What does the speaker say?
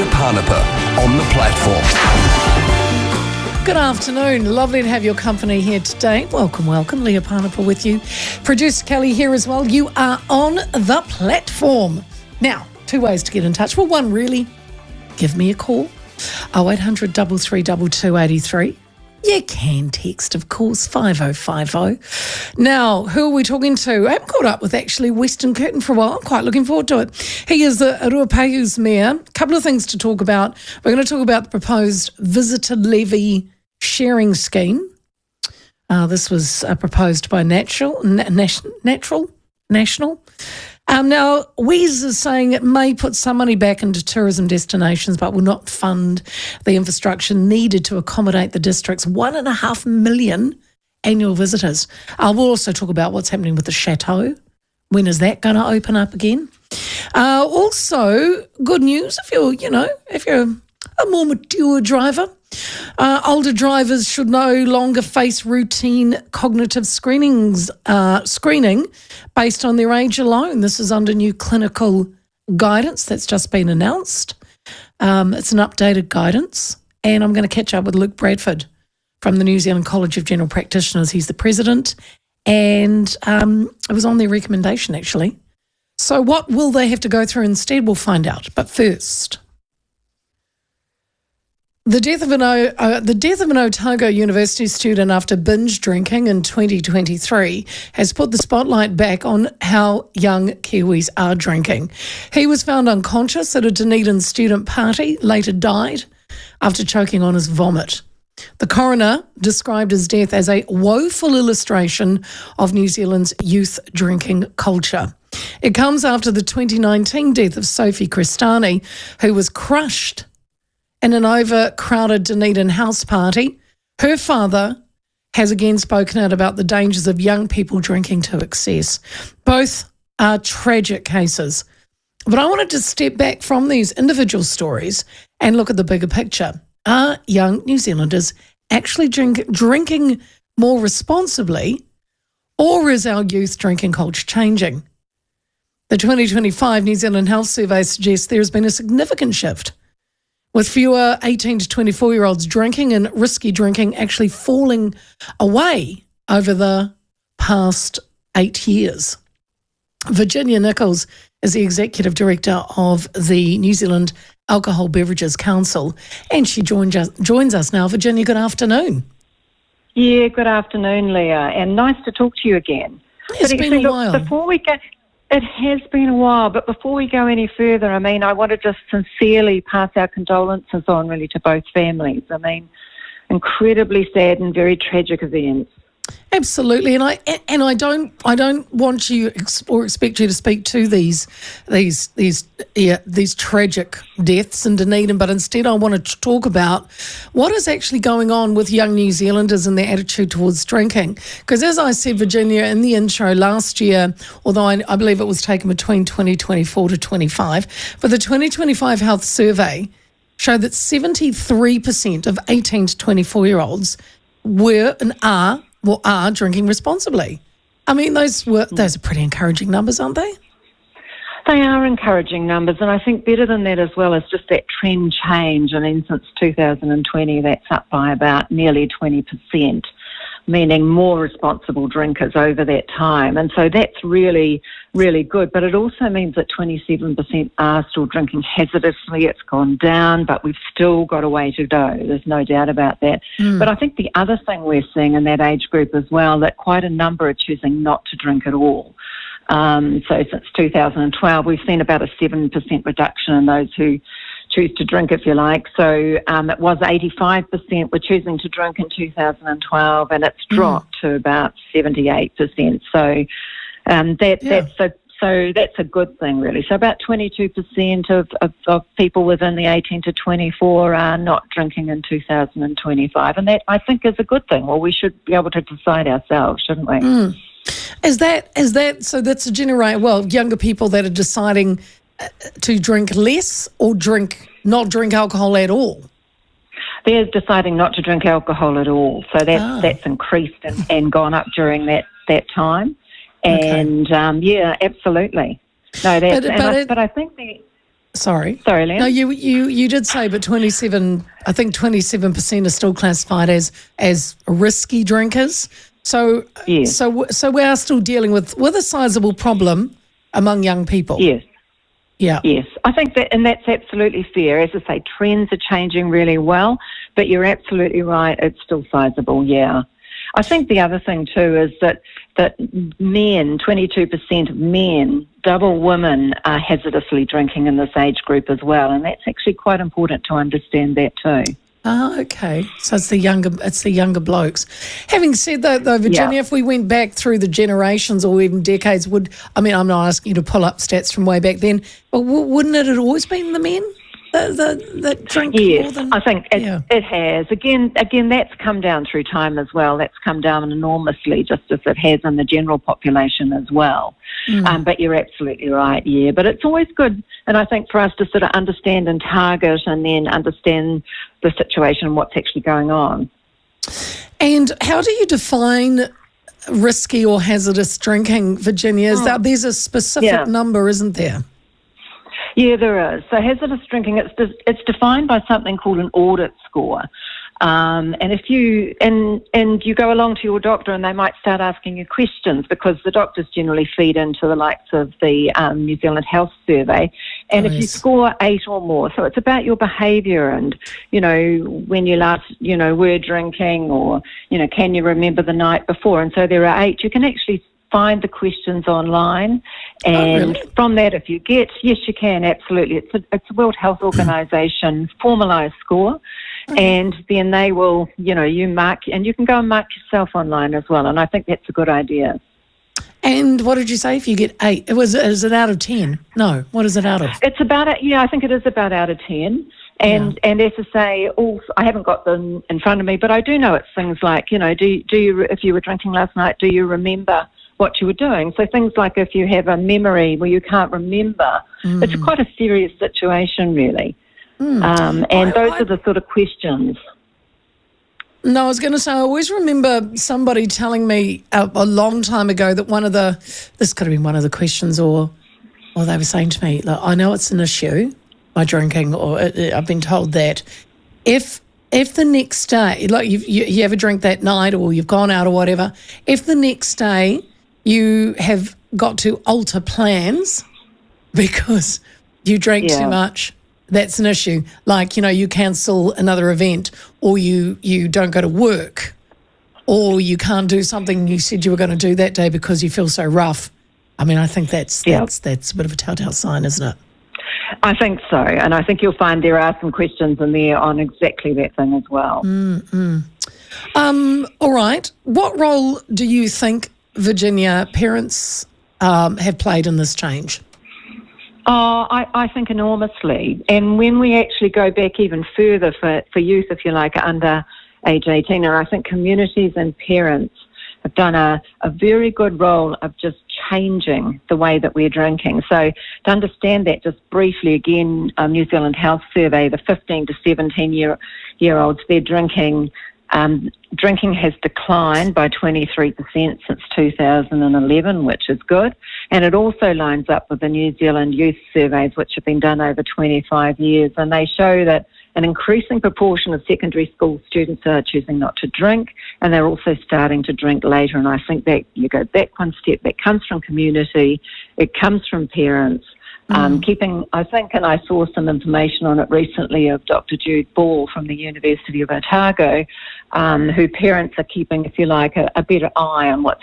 Parnapa on the platform. Good afternoon. Lovely to have your company here today. Welcome. Leah Parnapa with you. Producer Kelly here as well. You are on the platform. Now, two ways to get in touch. Well, one, really, give me a call. 0800 332 283. You can text, of course, 5050. Now, who are we talking to? I haven't caught up with, actually, Weston Curtin for a while. I'm quite looking forward to it. He is the Ruapehu's mayor. A couple of things to talk about. We're going to talk about the proposed visitor levy sharing scheme. This was proposed by National. Now, Wes is saying it may put some money back into tourism destinations, but will not fund the infrastructure needed to accommodate the district's 1.5 million annual visitors. We'll also talk about what's happening with the chateau. When is that going to open up again? Also, good news if you're a more mature driver. Older drivers should no longer face routine cognitive screening based on their age alone. This is under new clinical guidance that's just been announced. It's an updated guidance, and I'm going to catch up with Luke Bradford from the New Zealand College of General Practitioners. He's the president, and it was on their recommendation, actually. So what will they have to go through instead? We'll find out. But first, the death of an Otago University student after binge drinking in 2023 has put the spotlight back on how young Kiwis are drinking. He was found unconscious at a Dunedin student party, later died after choking on his vomit. The coroner described his death as a woeful illustration of New Zealand's youth drinking culture. It comes after the 2019 death of Sophie Crestani, who was crushed in an overcrowded Dunedin house party. Her father has again spoken out about the dangers of young people drinking to excess. Both are tragic cases. But I wanted to step back from these individual stories and look at the bigger picture. Are young New Zealanders actually drinking more responsibly, or is our youth drinking culture changing? The 2025 New Zealand Health Survey suggests there has been a significant shift, with fewer 18 to 24-year-olds drinking and risky drinking actually falling away over the past 8 years. Virginia Nichols is the Executive Director of the New Zealand Alcohol Beverages Council, and she joins us now. Virginia, good afternoon. Yeah, good afternoon, Leah, and nice to talk to you again. It's been a while. Before we go, it has been a while, but before we go any further, I want to just sincerely pass our condolences on really to both families. Incredibly sad and very tragic events. Absolutely, and I don't want you or expect you to speak to these tragic deaths in Dunedin, but instead I want to talk about what is actually going on with young New Zealanders and their attitude towards drinking. Because as I said, Virginia, in the intro last year, although I believe it was taken between 2024 to 25, but the 2025 Health Survey showed that 73% of 18 to 24-year-olds were and are drinking responsibly. Those are pretty encouraging numbers, aren't they? They are encouraging numbers, and I think better than that as well is just that trend change. Since 2020, that's up by about nearly 20%, meaning more responsible drinkers over that time. And so that's really, really good. But it also means that 27% are still drinking hazardously. It's gone down, but we've still got a way to go. There's no doubt about that. But I think the other thing we're seeing in that age group as well, that quite a number are choosing not to drink at all. So since 2012, we've seen about a 7% reduction in those who choose to drink, if you like. So it was 85% were choosing to drink in 2012, and it's dropped to about 78%. So that's a good thing, really. So about 22% of people within the 18 to 24 are not drinking in 2025, and that I think is a good thing. Well, we should be able to decide ourselves, shouldn't we? Is that so? That's younger people that are deciding to drink less or not drink alcohol at all. They're deciding not to drink alcohol at all. So that's increased and gone up during that time. And, absolutely. No, but I think Sorry. Sorry, Len. No, you did say, but 27% are still classified as risky drinkers. So, Yes. so we are still dealing with a sizable problem among young people. Yes. Yeah. Yes, I think that, and that's absolutely fair. As I say, trends are changing really well, but you're absolutely right. It's still sizable, yeah. I think the other thing too is that men, 22% of men, double women are hazardously drinking in this age group as well, and that's actually quite important to understand that too. Oh, okay. So it's the younger blokes. Having said that, though, Virginia, if we went back through the generations or even decades, I'm not asking you to pull up stats from way back then, but wouldn't it have always been the men that drink more than? I think it has. Again, that's come down through time as well. That's come down enormously, just as it has in the general population as well. But you're absolutely right, yeah. But it's always good, and I think for us to sort of understand and target and then understand the situation and what's actually going on. And how do you define risky or hazardous drinking, Virginia? There's a specific number, isn't there? Yeah, there is. So hazardous drinking, it's defined by something called an audit score. And if you and you go along to your doctor and they might start asking you questions, because the doctors generally feed into the likes of the New Zealand Health Survey. And if you score 8 or more, so it's about your behaviour and, when you last, were drinking or, can you remember the night before? And so there are 8. You can actually find the questions online, and from that, if you get, yes, you can, absolutely. It's a World Health Organisation formalised score, and then they will, you mark, and you can go and mark yourself online as well, and I think that's a good idea. And what did you say if you get 8? Is it out of 10? No, what is it out of? It's about, I think it is about out of 10. And as I say, also, I haven't got them in front of me, but I do know it's things like, do you, if you were drinking last night, do you remember what you were doing? So things like if you have a memory where you can't remember, it's quite a serious situation, really. And those are the sort of questions. No, I was going to say, I always remember somebody telling me a long time ago that this could have been one of the questions, or they were saying to me, like, I know it's an issue, my drinking, or I've been told that if the next day, like you have a drink that night or you've gone out or whatever, if the next day you have got to alter plans because you drank too much, that's an issue. Like, you cancel another event, or you don't go to work, or you can't do something you said you were going to do that day because you feel so rough. I mean, I think that's a bit of a telltale sign, isn't it? I think so, and I think you'll find there are some questions in there on exactly that thing as well. All right. What role do you think, Virginia, parents have played in this change? I think enormously. And when we actually go back even further for youth, if you like, under age 18, and I think communities and parents have done a very good role of just changing the way that we're drinking. So to understand that, just briefly again, New Zealand Health Survey, the 15 to 17-year-olds, their drinking has declined by 23% since 2011, which is good. And it also lines up with the New Zealand Youth Surveys, which have been done over 25 years. And they show that an increasing proportion of secondary school students are choosing not to drink, and they're also starting to drink later. And I think that you go back one step, that comes from community, it comes from parents. I think, and I saw some information on it recently of Dr. Jude Ball from the University of Otago, who parents are keeping, if you like, a better eye on what's